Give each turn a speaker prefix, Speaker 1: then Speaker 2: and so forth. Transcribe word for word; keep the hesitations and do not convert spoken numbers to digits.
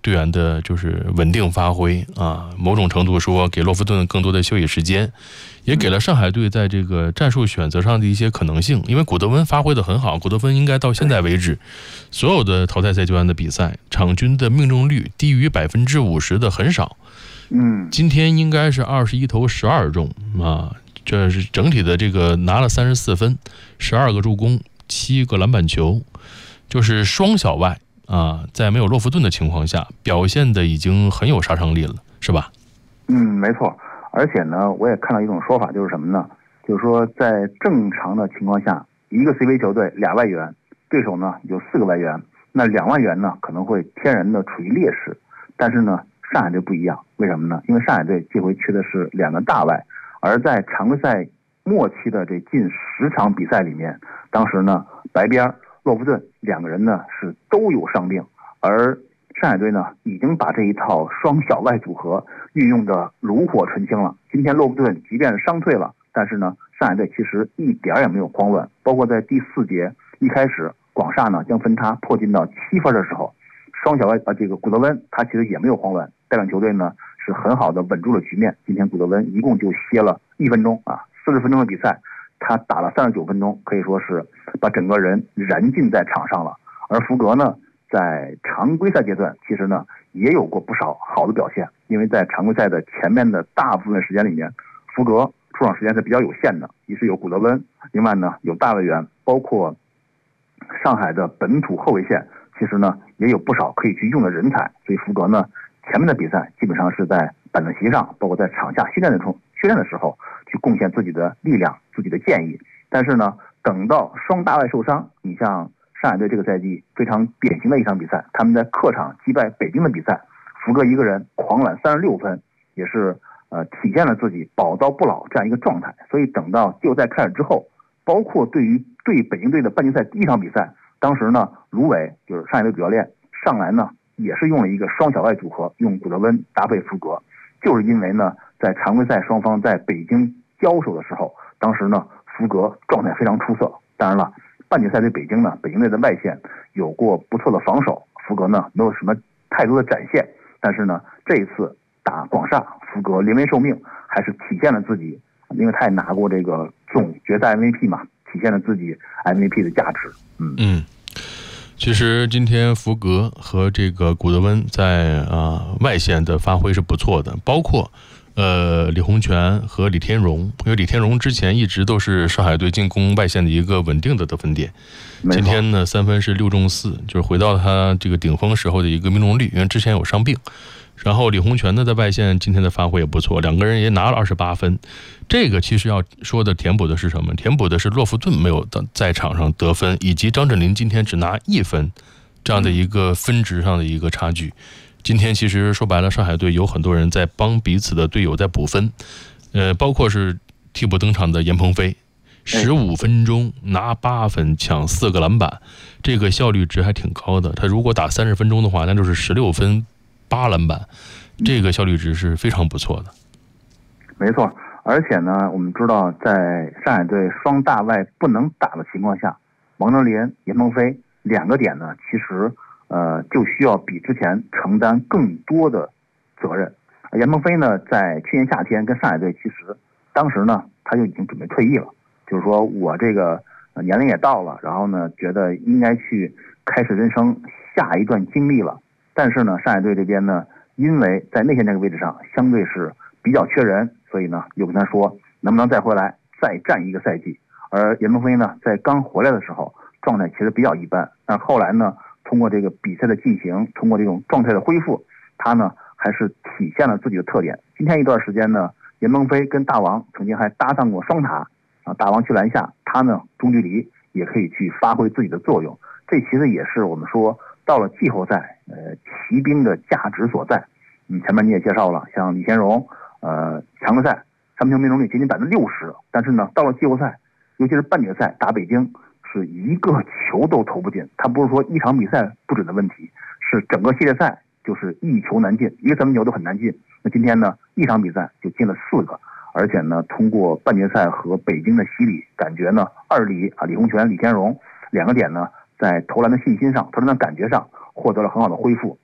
Speaker 1: 队员的就是稳定发挥啊，某种程度说给洛夫顿更多的休息时间，也给了上海队在这个战术选择上的一些可能性。因为古德温发挥的很好，古德温应该到现在为止所有的淘汰赛阶段的比赛，场均的命中率低于百分之五十的很少。
Speaker 2: 嗯，
Speaker 1: 今天应该是二十一投十二中啊，这是整体的这个拿了三十四分，十二个助攻，七个篮板球，就是双小外啊，在没有洛夫顿的情况下，表现的已经很有杀伤力了，是吧？
Speaker 2: 嗯，没错。而且呢，我也看到一种说法，就是什么呢？就是说，在正常的情况下，一个 C B A 球队俩外援，对手呢有四个外援，那两外援呢可能会天然的处于劣势。但是呢，上海队不一样，为什么呢？因为上海队这回缺的是两个大外，而在常规赛末期的这近十场比赛里面，当时呢，白边、洛夫顿两个人呢是都有伤病，而上海队呢已经把这一套双小外组合运用的炉火纯青了。今天洛夫顿即便是伤退了，但是呢，上海队其实一点也没有慌乱。包括在第四节一开始，广厦呢将分差迫近到七分的时候，双小外啊这个古德温他其实也没有慌乱，带领球队呢是很好的稳住了局面。今天古德温一共就歇了一分钟啊，四十分钟的比赛，他打了三十九分钟，可以说是把整个人燃尽在场上了。而福格呢，在常规赛阶段其实呢也有过不少好的表现，因为在常规赛的前面的大部分时间里面，福格出场时间是比较有限的，一是有古德温，另外呢有大外援，包括上海的本土后卫线，其实呢也有不少可以去用的人才。所以福格呢前面的比赛基本上是在板凳席上，包括在场下训练的时候训练的时候去贡献自己的力量、自己的建议。但是呢，等到双大外受伤，你像上海队这个赛季非常典型的一场比赛，他们在客场击败北京的比赛，福格一个人狂揽三十六分，也是呃体现了自己宝刀不老这样一个状态。所以等到季后赛开始之后，包括对于对北京队的半决赛第一场比赛，当时呢卢伟就是上海队主教练上来呢也是用了一个双小外组合，用古德温搭配福格，就是因为呢在常规赛双方在北京交手的时候，当时呢福格状态非常出色。当然了，半决赛对北京呢，北京队的外线有过不错的防守，福格呢没有什么太多的展现。但是呢，这一次打广厦，福格临危受命，还是体现了自己，因为他也拿过这个总决赛 M V P 嘛，体现了自己 M V P 的价值。嗯
Speaker 1: 嗯，其实今天福格和这个古德温在啊、呃、外线的发挥是不错的，包括呃，李洪权和李天荣，因为李天荣之前一直都是上海队进攻外线的一个稳定的得分点。今天呢，三分是六中四，就是回到他这个顶峰时候的一个命中率，因为之前有伤病。然后李洪权呢，在外线今天的发挥也不错，两个人也拿了二十八分。这个其实要说的填补的是什么？填补的是洛夫顿没有在场上得分，以及张镇麟今天只拿一分，这样的一个分值上的一个差距。今天其实说白了，上海队有很多人在帮彼此的队友在补分，呃，包括是替补登场的严鹏飞，十五分钟拿八分，抢四个篮板，这个效率值还挺高的。他如果打三十分钟的话，那就是十六分八篮板，这个效率值是非常不错的。
Speaker 2: 没错，而且呢，我们知道在上海队双大外不能打的情况下，王哲林、严鹏飞两个点呢，其实。呃，就需要比之前承担更多的责任。严鹏飞呢，在去年夏天跟上海队，其实当时呢，他就已经准备退役了，就是说我这个年龄也到了，然后呢，觉得应该去开始人生下一段经历了。但是呢，上海队这边呢，因为在内线这个位置上相对是比较缺人，所以呢，又跟他说能不能再回来再战一个赛季。而严鹏飞呢，在刚回来的时候状态其实比较一般，但后来呢，通过这个比赛的进行，通过这种状态的恢复，他呢还是体现了自己的特点。今天一段时间呢，严鹏飞跟大王曾经还搭档过双塔啊，大王去篮下，他呢中距离也可以去发挥自己的作用。这其实也是我们说到了季后赛，呃，骑兵的价值所在。嗯，前面你也介绍了，像李天荣，呃，常规赛三分球命中率接近百分之六十，但是呢，到了季后赛，尤其是半决赛打北京，是一个球都投不进。他不是说一场比赛不准的问题，是整个系列赛就是一球难进，一个三分球都很难进。那今天呢，一场比赛就进了四个，而且呢，通过半决赛和北京的洗礼，感觉呢，二李啊，李洪权、李天荣两个点呢，在投篮的信心上、投篮的感觉上获得了很好的恢复。